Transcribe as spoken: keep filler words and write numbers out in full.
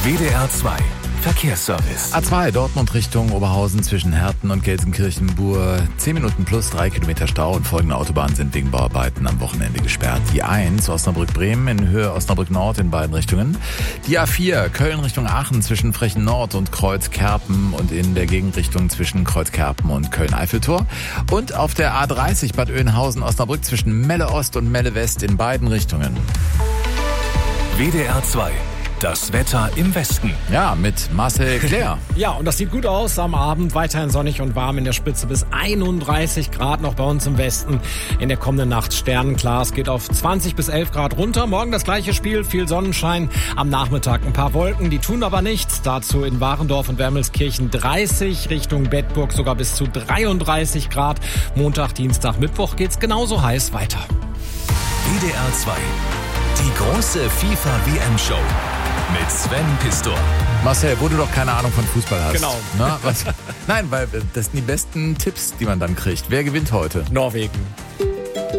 W D R zwei Verkehrsservice. A zwei Dortmund Richtung Oberhausen zwischen Herten und Gelsenkirchen-Bur. zehn Minuten plus drei Kilometer Stau und folgende Autobahnen sind wegen Bauarbeiten am Wochenende gesperrt. Die eins Osnabrück-Bremen in Höhe Osnabrück-Nord in beiden Richtungen. Die A vier Köln Richtung Aachen zwischen Frechen-Nord und Kreuzkerpen und in der Gegenrichtung zwischen Kreuzkerpen und Köln-Eiffeltor. Und auf der A dreißig Bad Oeynhausen-Osnabrück zwischen Melle-Ost und Melle-West in beiden Richtungen. W D R zwei. Das Wetter im Westen. Ja, mit Marcel Claire. Ja, und das sieht gut aus. Am Abend weiterhin sonnig und warm in der Spitze bis einunddreißig Grad noch bei uns im Westen. In der kommenden Nacht sternenklar. Es geht auf zwanzig bis elf Grad runter. Morgen das gleiche Spiel, viel Sonnenschein. Am Nachmittag ein paar Wolken, die tun aber nichts. Dazu in Warendorf und Wermelskirchen dreißig, Richtung Bedburg sogar bis zu dreiunddreißig Grad. Montag, Dienstag, Mittwoch geht's genauso heiß weiter. W D R zwei. Die große FIFA-W M-Show. Mit Sven Pistor. Marcel, wo du doch keine Ahnung von Fußball hast. Genau. Na, was? Nein, weil das sind die besten Tipps, die man dann kriegt. Wer gewinnt heute? Norwegen.